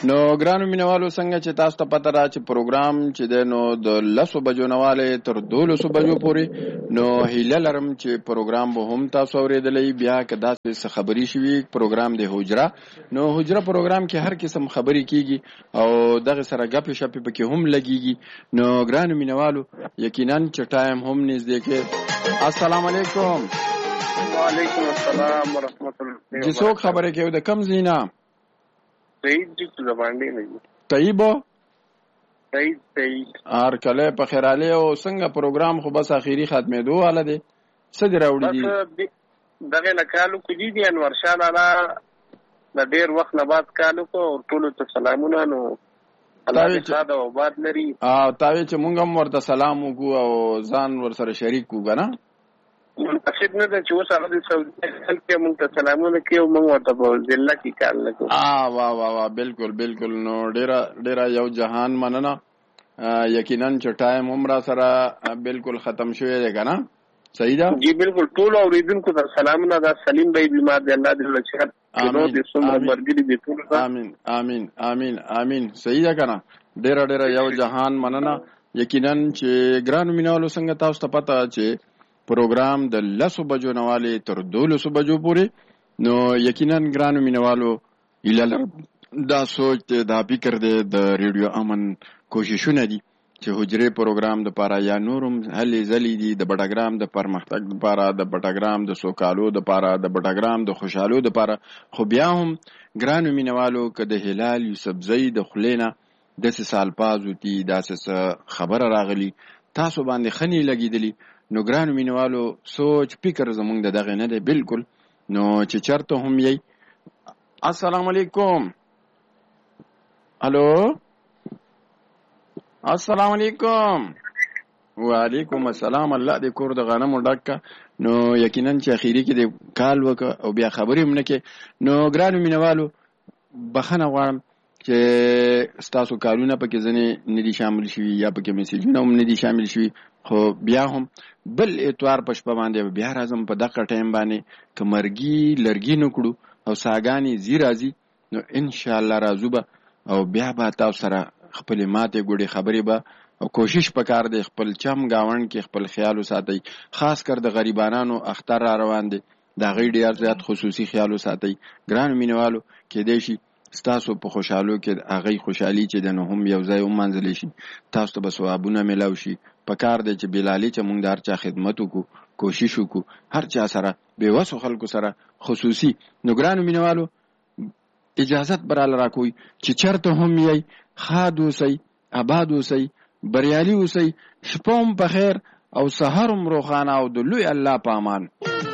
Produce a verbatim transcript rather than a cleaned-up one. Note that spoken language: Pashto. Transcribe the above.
نو ګرانو مینوالو څنګه چې تاسو ته پته را چې پروګرام چې دی نو د لسو بجو نه والی تر دولسو بجو پورې نو هیله لرم چې پروګرام به هم تاسو اورېدلی. بیا که داسې څه خبرې شوي پروګرام د حجره نو حجره پروګرام کې هر قسم خبرې کیږي او دغه سره ګپې شپې پکې هم لګیږي. نو ګرانو مینوالو یقینا چې ټایم هم نږدې کې. السلام علیکم. وعلیکم السلام ورحمۃ اللہ. جی څوک خبرې کوي د کم ځای نه؟ سعید جی زبانډې نه دي. طیب سعید سعید هر کله په خیراله او څنګه پروګرام خو بس اخیری ختمېدو والا دی. څه دی راوړي دي؟ دغه نه کالو کوي دي انور شاه لالا د ډېر وخت نه بعد کالو کو او ټولو ته سلامونه. نو الله دې ساده او آباد لري. او تاوی چې مونږ هم ورته سلام وکړو او ځان ورسره شریک وکړو که نه؟ مناسب نه ده چې اوس هغه د سعودي خلک مونږ ته سلامونه کوي او مونږ ورته په ضلع کې کار نه کوو. واه واه واه بالکل بالکل. نو ډېره ډېره یو جهان مننه. یقینا چې ټایم هم را سره بالکل ختم شوی دی که نه؟ صحیح ده؟ جی بالکل. ټولو اورېدونکو ته سلامونه. دا سلیم بھائی بیمار دی، الله دې له صحت کېدو دې څومره ملګري دي ټولو ته. امین امین امین امین. صحیح ده که نه؟ ډېره ډېره یو جهان مننه. یقینا چې ګرانو مینوالو څنګه تاسو ته پته چې پروګرام د لسو بجو نه والی تر دولسو بجو پورې نو یقینا ګرانو مینوالو ایله لرم دا سوچ دی دا فکر دی د ریډیو امن کوششونه دي چې حجرې پروګرام دپاره یا نورم هلې ځلې دي د بټګرام د پرمختګ دپاره د بټګرام د سوکالو دپاره د بټګرام د خوشحالو دپاره. خو بیا هم ګرانو مینوالو که د هلال یوسفزۍ د خولې نه داسې سالپازو دي داسې څه خبره راغلي تاسو باندې ښه نه لګېدلي نو ګرانو مینوالو سوچ فکر زمونږ د دغې نه دی بالکل. نو چې چرته هم یی. السلام علیکم. الو السلام علیکم. وعلیکم السلام. الله دې کور د غنمو ډک که. نو یقینا چې اخیری کې دې کال وکړه او بیا خبرې هم نه کې. نو ګرانو مینوالو بخښنه غواړم چې ستاسو کارونه پکې ځینې نه دي شامل شوي یا پکې میسیجونه هم نه دي شامل شوي. خو بیا هم بل اتوار په شپه باندې بیا راځم په دغه ټایم باندې که مرګي لرګي نه کړو او ساګانې ځي راځي نو انشاءالله راځو به او بیا به تاسو سره خپلې ماتې ګوډې خبرې به او کوشش پکار دی خپل چم ګاونډ کې خپل خیال وساتئ. خاص کر د غریبانانو اختر را روان دی د هغې ډېر زیات خصوصي خیال وساتئ. ګرانو مینوالو کیدای شي ستاسو په خوشحالو کې هغې خوشحالي چې د نو هم یو ځای ومنځلی شي تاسو ته به ثوابونه میلاو شي. پکار دی چې بلالي چې مونږ د هر چا خدمت وکړو کوشش وکړو هر چا سره بېوسو خلکو سره خصوصي. نو ګرانو مینوالو اجازت براله راکوئ چې چرته هم یی ښاد اوسئ آباد اوسئ بریالي اوسئ. شپه هم په خیر او سحر هم روښانه او د لوی الله په امان.